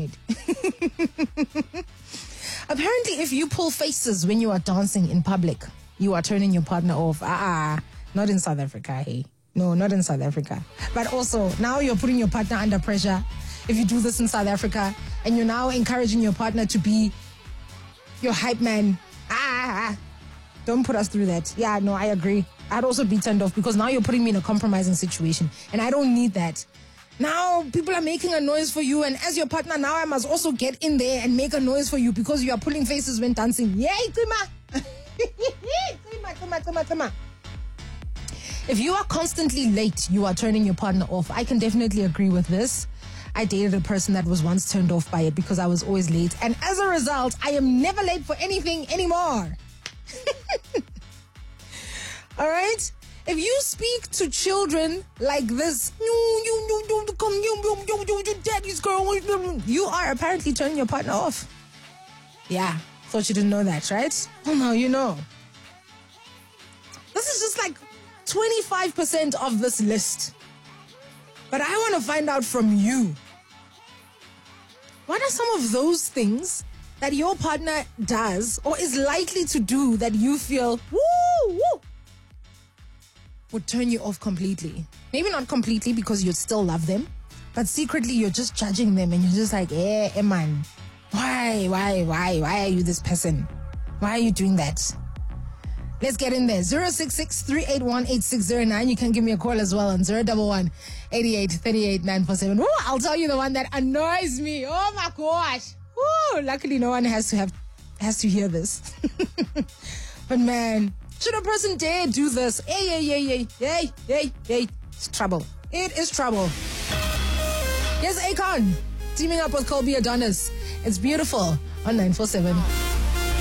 made. Apparently, if you pull faces when you are dancing in public, you are turning your partner off. Not in South Africa, hey. No, not in South Africa. But also, now you're putting your partner under pressure. If you do this in South Africa, and you're now encouraging your partner to be your hype man. Don't put us through that. Yeah, no, I agree. I'd also be turned off because now you're putting me in a compromising situation. And I don't need that. Now people are making a noise for you, and as your partner, now I must also get in there and make a noise for you because you are pulling faces when dancing. Yay, Tima! Tima. If you are constantly late, you are turning your partner off. I can definitely agree with this. I dated a person that was once turned off by it because I was always late. And as a result, I am never late for anything anymore. All right? If you speak to children like this, daddy's girl, you are apparently turning your partner off. Yeah, thought you didn't know that, right? Oh, no, you know. This is just like 25% of this list. But I want to find out from you. What are some of those things that your partner does or is likely to do that you feel would turn you off completely? Maybe not completely because you still love them, but secretly you're just judging them and you're just like, man, why are you this person? Why are you doing that? Let's get in there. 066-381-8609. You can give me a call as well on 011-88-38-947. Ooh, I'll tell you the one that annoys me. Oh my gosh. Ooh, luckily no one has to hear this. But man, should a person dare do this? Hey. It's trouble. It is trouble. Here's Akon teaming up with Colby Adonis. It's beautiful on 947.